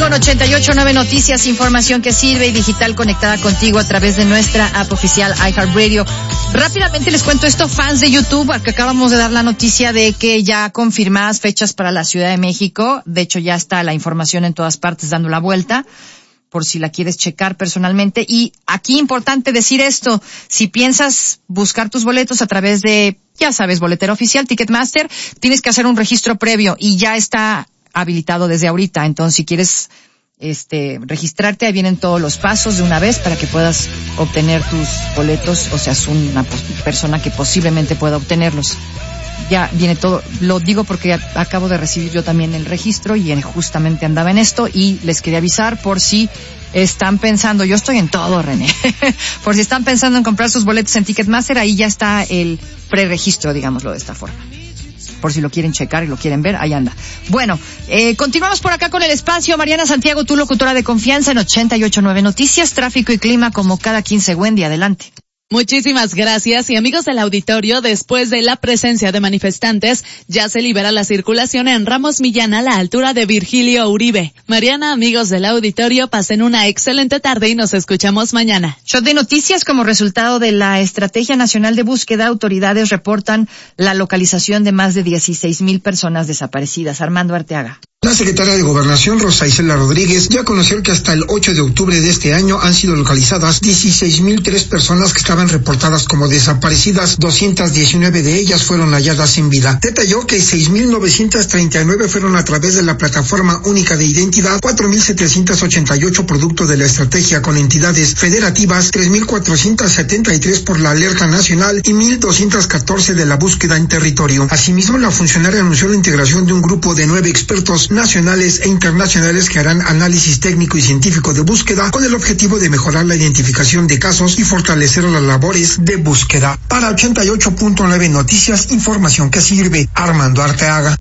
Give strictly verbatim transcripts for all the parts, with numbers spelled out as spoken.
contigo en ochenta y ocho punto nueve Noticias, información que sirve y digital conectada contigo a través de nuestra app oficial iHeartRadio. Rápidamente les cuento esto, fans de YouTube, que acabamos de dar la noticia de que ya confirmadas fechas para la Ciudad de México. De hecho, ya está la información en todas partes dando la vuelta, por si la quieres checar personalmente. Y aquí importante decir esto, si piensas buscar tus boletos a través de, ya sabes, boletera oficial, Ticketmaster, tienes que hacer un registro previo y ya está habilitado desde ahorita. Entonces, si quieres este registrarte, ahí vienen todos los pasos de una vez para que puedas obtener tus boletos, o seas una persona que posiblemente pueda obtenerlos. Ya viene todo, lo digo porque acabo de recibir yo también el registro y justamente andaba en esto y les quería avisar por si están pensando, yo estoy en todo, René, por si están pensando en comprar sus boletos en Ticketmaster, ahí ya está el preregistro, digámoslo de esta forma. Por si lo quieren checar y lo quieren ver, ahí anda. Bueno, eh, continuamos por acá con el espacio. Mariana Santiago, tu locutora de confianza en ochenta y ocho punto nueve Noticias, tráfico y clima como cada quince. Wendy, adelante. Muchísimas gracias. Y amigos del auditorio, después de la presencia de manifestantes, ya se libera la circulación en Ramos Millán a la altura de Virgilio Uribe. Mariana, amigos del auditorio, pasen una excelente tarde y nos escuchamos mañana. Shot de noticias. Como resultado de la Estrategia Nacional de Búsqueda, autoridades reportan la localización de más de dieciséis mil personas desaparecidas. Armando Arteaga. La secretaria de Gobernación, Rosa Isela Rodríguez, ya conoció que hasta el ocho de octubre de este año han sido localizadas dieciséis mil tres personas que estaban reportadas como desaparecidas. doscientas diecinueve de ellas fueron halladas sin vida. Detalló que seis mil novecientas treinta y nueve fueron a través de la Plataforma Única de Identidad, cuatro mil setecientos ochenta y ocho producto de la estrategia con entidades federativas, tres mil cuatrocientos setenta y tres por la alerta nacional y mil doscientos catorce de la búsqueda en territorio. Asimismo, la funcionaria anunció la integración de un grupo de nueve expertos nacionales e internacionales que harán análisis técnico y científico de búsqueda con el objetivo de mejorar la identificación de casos y fortalecer las labores de búsqueda. Para ochenta y ocho punto nueve Noticias, información que sirve. Armando Arteaga.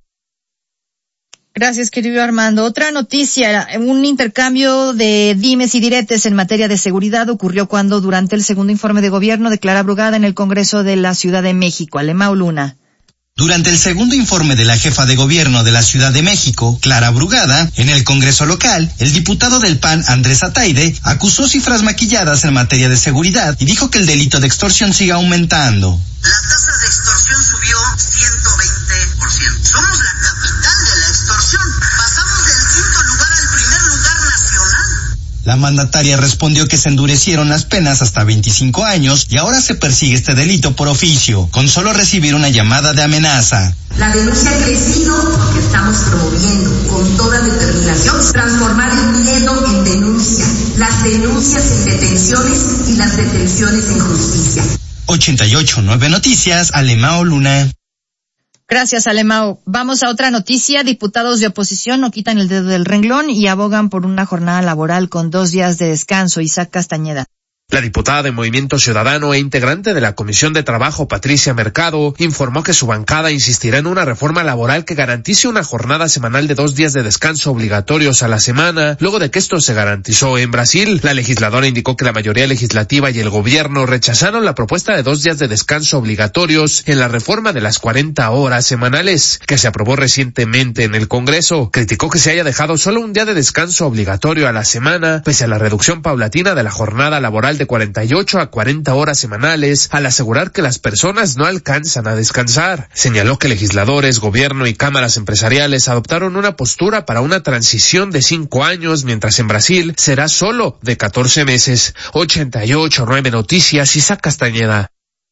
Gracias, querido Armando. Otra noticia, un intercambio de dimes y diretes en materia de seguridad ocurrió cuando durante el segundo informe de gobierno de Clara Brugada en el Congreso de la Ciudad de México. Alemão Luna. Durante el segundo informe de la jefa de gobierno de la Ciudad de México, Clara Brugada, en el Congreso local, el diputado del P A N, Andrés Ataide, acusó cifras maquilladas en materia de seguridad y dijo que el delito de extorsión sigue aumentando. La tasa de extorsión subió ciento veinte por ciento. Somos la capital de la extorsión. Pasamos del quinto lugar al primer lugar nacional. La mandataria respondió que se endurecieron las penas hasta veinticinco años y ahora se persigue este delito por oficio, con solo recibir una llamada de amenaza. La denuncia ha crecido porque estamos promoviendo con toda determinación transformar el miedo en denuncia, las denuncias en detenciones y las detenciones en justicia. ochenta y ocho punto nueve Noticias, Alemão Luna. Gracias, Alemão. Vamos a otra noticia. Diputados de oposición no quitan el dedo del renglón y abogan por una jornada laboral con dos días de descanso. Isaac Castañeda. La diputada de Movimiento Ciudadano e integrante de la Comisión de Trabajo, Patricia Mercado, informó que su bancada insistirá en una reforma laboral que garantice una jornada semanal de dos días de descanso obligatorios a la semana, luego de que esto se garantizó en Brasil. La legisladora indicó que la mayoría legislativa y el gobierno rechazaron la propuesta de dos días de descanso obligatorios en la reforma de las cuarenta horas semanales, que se aprobó recientemente en el Congreso. Criticó que se haya dejado solo un día de descanso obligatorio a la semana, pese a la reducción paulatina de la jornada laboral de cuarenta y ocho a cuarenta horas semanales, al asegurar que las personas no alcanzan a descansar. Señaló que legisladores, gobierno y cámaras empresariales adoptaron una postura para una transición de cinco años, mientras en Brasil será solo de catorce meses. ochenta y ocho punto nueve Noticias, Isaac Castañeda.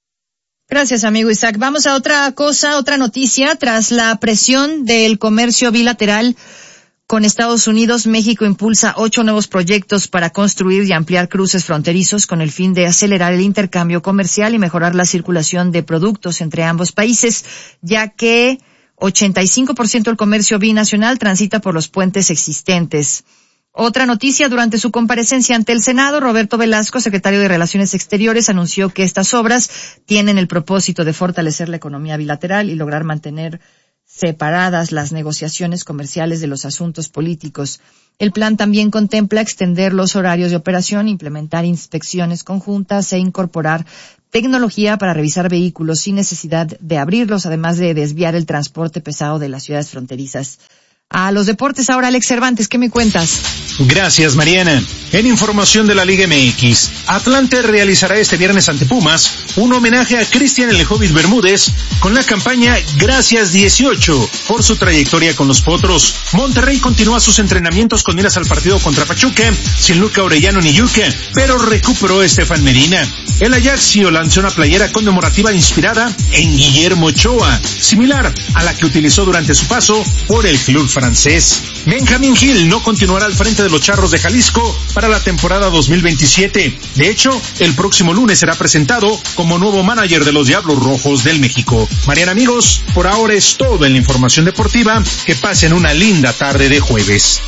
Gracias, amigo Isaac. Vamos a otra cosa, otra noticia. Tras la presión del comercio bilateral con Estados Unidos, México impulsa ocho nuevos proyectos para construir y ampliar cruces fronterizos con el fin de acelerar el intercambio comercial y mejorar la circulación de productos entre ambos países, ya que ochenta y cinco por ciento del comercio binacional transita por los puentes existentes. Otra noticia, durante su comparecencia ante el Senado, Roberto Velasco, secretario de Relaciones Exteriores, anunció que estas obras tienen el propósito de fortalecer la economía bilateral y lograr mantener separadas las negociaciones comerciales de los asuntos políticos. El plan también contempla extender los horarios de operación, implementar inspecciones conjuntas e incorporar tecnología para revisar vehículos sin necesidad de abrirlos, además de desviar el transporte pesado de las ciudades fronterizas. a los deportes. Ahora, Alex Cervantes, ¿qué me cuentas? Gracias, Mariana. En información de la Liga M X, Atlante realizará este viernes ante Pumas un homenaje a Cristian el Hobbit Bermúdez con la campaña Gracias dieciocho por su trayectoria con los Potros. Monterrey continúa sus entrenamientos con miras al partido contra Pachuca, sin Luca Orellano ni Yuca, pero recuperó Estefan Medina. El Ajaxio lanzó una playera conmemorativa inspirada en Guillermo Ochoa, similar a la que utilizó durante su paso por el club francés. Benjamín Gil no continuará al frente de los Charros de Jalisco para la temporada dos mil veintisiete. De hecho, el próximo lunes será presentado como nuevo manager de los Diablos Rojos del México. Mariana, amigos, por ahora es todo en la información deportiva. Que pasen una linda tarde de jueves.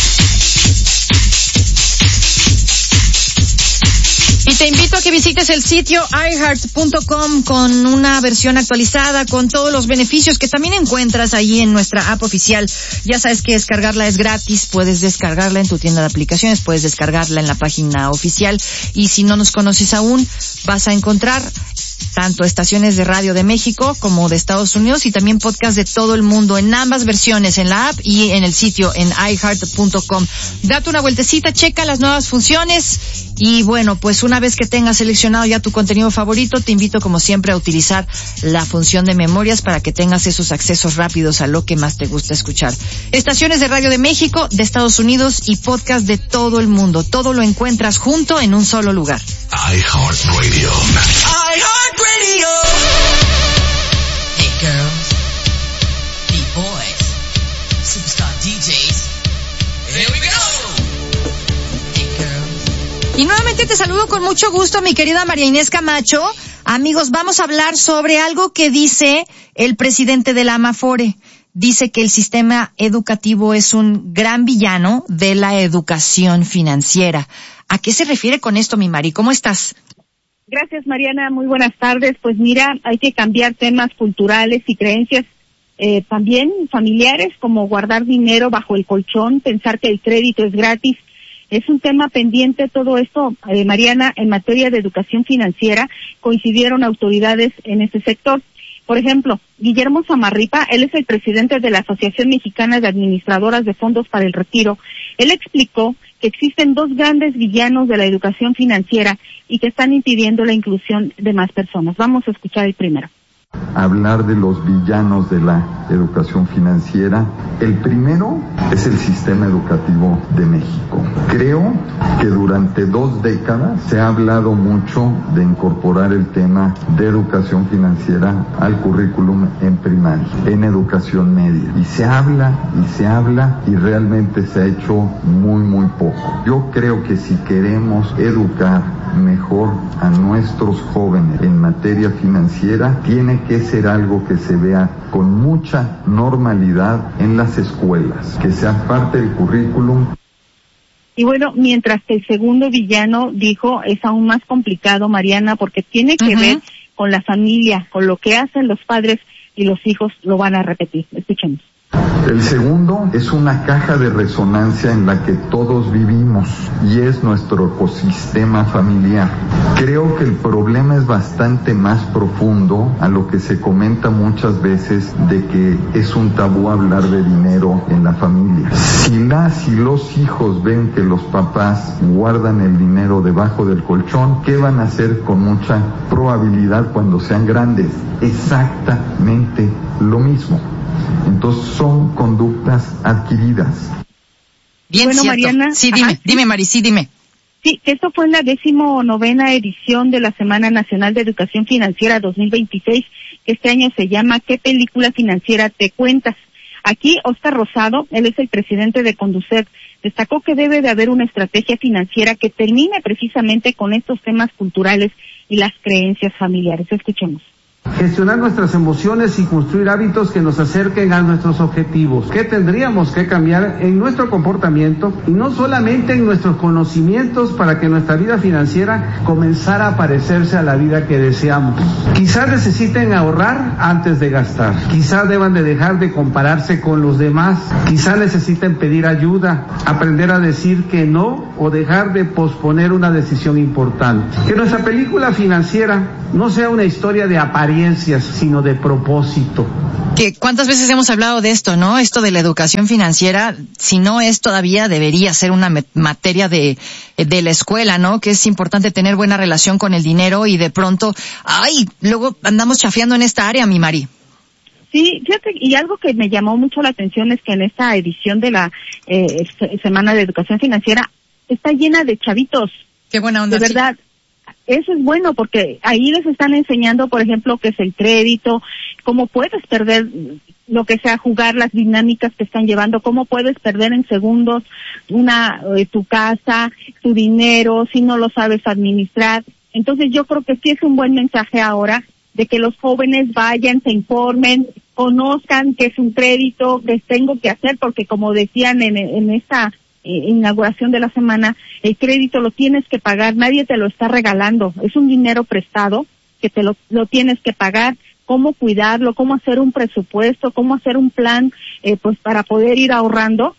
Y te invito a que visites el sitio i heart punto com con una versión actualizada, con todos los beneficios que también encuentras ahí en nuestra app oficial. Ya sabes que descargarla es gratis, puedes descargarla en tu tienda de aplicaciones, puedes descargarla en la página oficial, y si no nos conoces aún, vas a encontrar tanto estaciones de radio de México como de Estados Unidos y también podcast de todo el mundo en ambas versiones, en la app y en el sitio en i heart punto com. Date una vueltecita, checa las nuevas funciones y bueno, pues una vez que tengas seleccionado ya tu contenido favorito, te invito como siempre a utilizar la función de memorias para que tengas esos accesos rápidos a lo que más te gusta escuchar. Estaciones de radio de México, de Estados Unidos y podcast de todo el mundo. Todo lo encuentras junto en un solo lugar. iHeartRadio. iHeartRadio. Hey girls, hey boys, superstar D Js. Here we go. Y nuevamente te saludo con mucho gusto, mi querida María Inés Camacho. Amigos, vamos a hablar sobre algo que dice el presidente de la Amafore. Dice que el sistema educativo es un gran villano de la educación financiera. ¿A qué se refiere con esto, mi Mari? ¿Cómo estás? Gracias, Mariana. Muy buenas tardes. Pues mira, hay que cambiar temas culturales y creencias eh, también familiares, como guardar dinero bajo el colchón, pensar que el crédito es gratis. Es un tema pendiente todo esto, eh, Mariana. En materia de educación financiera coincidieron autoridades en este sector. Por ejemplo, Guillermo Zamarripa, él es el presidente de la Asociación Mexicana de Administradoras de Fondos para el Retiro. Él explicó que existen dos grandes villanos de la educación financiera y que están impidiendo la inclusión de más personas. Vamos a escuchar el primero. Hablar de los villanos de la educación financiera. El primero es el sistema educativo de México. Creo que durante dos décadas se ha hablado mucho de incorporar el tema de educación financiera al currículum en primaria, en educación media. Y se habla y se habla y realmente se ha hecho muy, muy poco. Yo creo que si queremos educar mejor a nuestros jóvenes en materia financiera, tiene que ser algo que se vea con mucha normalidad en las escuelas, que sea parte del currículum. Y bueno, mientras que el segundo villano, dijo, es aún más complicado, Mariana, porque tiene que uh-huh. ver con la familia, con lo que hacen los padres y los hijos lo van a repetir. Escuchemos. El segundo es una caja de resonancia en la que todos vivimos y es nuestro ecosistema familiar. Creo que el problema es bastante más profundo a lo que se comenta muchas veces de que es un tabú hablar de dinero en la familia. Si las y los hijos ven que los papás guardan el dinero debajo del colchón, ¿qué van a hacer con mucha probabilidad cuando sean grandes? Exactamente lo mismo. Entonces son conductas adquiridas. Bien, bueno, cierto. Mariana. Sí, dime, ajá. dime, Mari, sí, dime. Sí, que esto fue en la décimo novena edición de la Semana Nacional de Educación Financiera dos mil veintiséis, que este año se llama ¿Qué película financiera te cuentas? Aquí, Oscar Rosado, él es el presidente de Conducef, destacó que debe de haber una estrategia financiera que termine precisamente con estos temas culturales y las creencias familiares. Escuchemos. Gestionar nuestras emociones y construir hábitos que nos acerquen a nuestros objetivos. ¿Qué tendríamos que cambiar en nuestro comportamiento y no solamente en nuestros conocimientos para que nuestra vida financiera comenzara a parecerse a la vida que deseamos? Quizás necesiten ahorrar antes de gastar. Quizás deban de dejar de compararse con los demás. Quizás necesiten pedir ayuda, aprender a decir que no o dejar de posponer una decisión importante. Que nuestra película financiera no sea una historia de apariencia apariencias, sino de propósito. Que cuántas veces hemos hablado de esto, ¿no? Esto de la educación financiera, si no es todavía, debería ser una materia de, de la escuela, ¿no? Que es importante tener buena relación con el dinero y de pronto, ay, luego andamos chafeando en esta área, mi Mari. Sí, fíjate, y algo que me llamó mucho la atención es que en esta edición de la eh, Semana de Educación Financiera está llena de chavitos. Qué buena onda. De verdad. Sí. Eso es bueno porque ahí les están enseñando, por ejemplo, qué es el crédito, cómo puedes perder lo que sea jugar, las dinámicas que están llevando, cómo puedes perder en segundos una eh, tu casa, tu dinero, si no lo sabes administrar. Entonces yo creo que sí es un buen mensaje ahora de que los jóvenes vayan, se informen, conozcan qué es un crédito, qué tengo que hacer, porque como decían en, en esta inauguración de la semana, el crédito lo tienes que pagar, nadie te lo está regalando, es un dinero prestado que te lo, lo tienes que pagar, cómo cuidarlo, cómo hacer un presupuesto, cómo hacer un plan, eh, pues para poder ir ahorrando,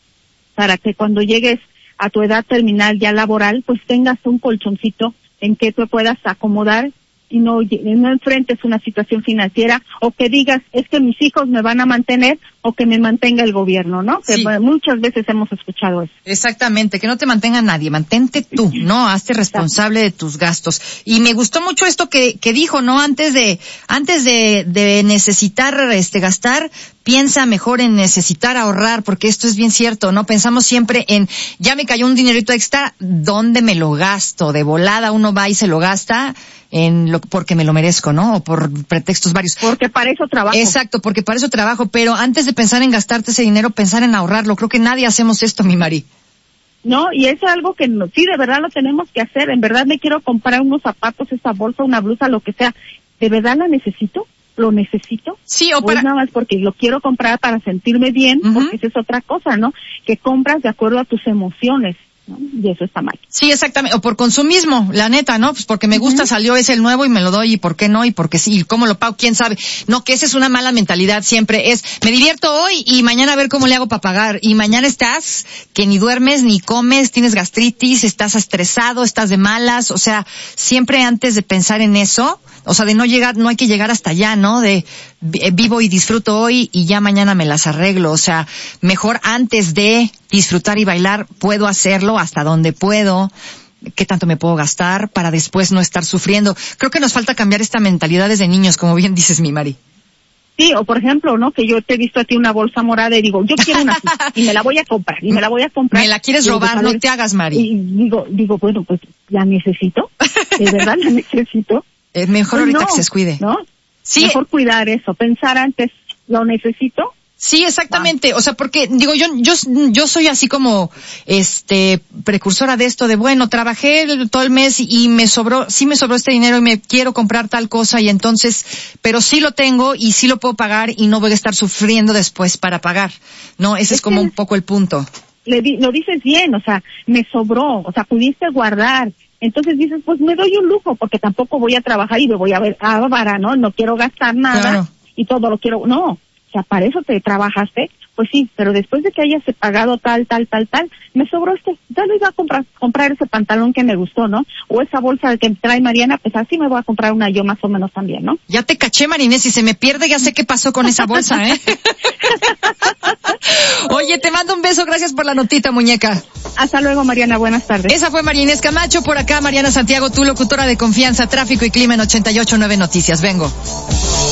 para que cuando llegues a tu edad terminal ya laboral, pues tengas un colchoncito en que te puedas acomodar y no, no enfrentes una situación financiera o que digas, es que mis hijos me van a mantener o que me mantenga el gobierno, ¿no? Sí. Que muchas veces hemos escuchado eso. Exactamente, que no te mantenga nadie, mantente tú, ¿no? Hazte responsable de tus gastos. Y me gustó mucho esto que, que dijo, ¿no? Antes de, antes de, de necesitar, este, gastar, piensa mejor en necesitar ahorrar, porque esto es bien cierto, ¿no? Pensamos siempre en, ya me cayó un dinerito extra, ¿dónde me lo gasto? De volada uno va y se lo gasta en lo, porque me lo merezco, ¿no? O por pretextos varios. Porque para eso trabajo. Exacto, porque para eso trabajo, pero antes de pensar en gastarte ese dinero, pensar en ahorrarlo. Creo que nadie hacemos esto, mi Mari. No, y es algo que no, sí, de verdad lo tenemos que hacer. En verdad me quiero comprar unos zapatos, esa bolsa, una blusa, lo que sea. ¿De verdad la necesito? ¿Lo necesito? Sí, o para... para... Pues nada más porque lo quiero comprar para sentirme bien, uh-huh. Porque esa es otra cosa, ¿no? Que compras de acuerdo a tus emociones, ¿no? Y eso está mal. Sí, exactamente. O por consumismo, la neta, ¿no? Pues porque me gusta, uh-huh. Salió ese el nuevo y me lo doy, y por qué no, y porque sí, y cómo lo pago, quién sabe. No, que esa es una mala mentalidad siempre. Es, me divierto hoy y mañana a ver cómo le hago para pagar. Y mañana estás que ni duermes, ni comes, tienes gastritis, estás estresado, estás de malas. O sea, siempre antes de pensar en eso, o sea, de no llegar, no hay que llegar hasta allá, ¿no? De vivo y disfruto hoy y ya mañana me las arreglo. O sea, mejor antes de disfrutar y bailar, puedo hacerlo hasta donde puedo, qué tanto me puedo gastar para después no estar sufriendo. Creo que nos falta cambiar esta mentalidad desde niños, como bien dices, mi Mari. Sí, o por ejemplo, ¿no? Que yo te he visto a ti una bolsa morada y digo, yo quiero una y me la voy a comprar, y me la voy a comprar. Me la quieres robar, no te hagas, Mari. Y digo, digo, bueno, pues, ¿la necesito? ¿De verdad la necesito? Es mejor pues ahorita no, que se descuide. ¿No? Sí. Mejor cuidar eso, pensar antes, ¿lo necesito? Sí, exactamente. Ah. O sea, porque, digo, yo, yo, yo soy así como, este, precursora de esto de, bueno, trabajé todo el mes y me sobró, sí me sobró este dinero y me quiero comprar tal cosa y entonces, pero sí lo tengo y sí lo puedo pagar y no voy a estar sufriendo después para pagar. No, ese es, es como un poco el punto. Le di, lo dices bien, o sea, me sobró, o sea, pudiste guardar. Entonces dices, pues me doy un lujo porque tampoco voy a trabajar y me voy a ver a vara, ¿no? No quiero gastar nada, claro. Y todo lo quiero, no. O sea, para eso te trabajaste, pues sí, pero después de que hayas pagado tal, tal, tal, tal, me sobró este, ya lo iba a comprar, comprar ese pantalón que me gustó, ¿no? O esa bolsa que trae Mariana, pues así me voy a comprar una yo más o menos también, ¿no? Ya te caché, Marinés, si se me pierde ya sé qué pasó con esa bolsa, ¿eh? Oye, te mando un beso, gracias por la notita, muñeca. Hasta luego, Mariana, buenas tardes. Esa fue Marinés Camacho, por acá Mariana Santiago, tu locutora de confianza, tráfico y clima en ochenta y ocho punto nueve Noticias, vengo.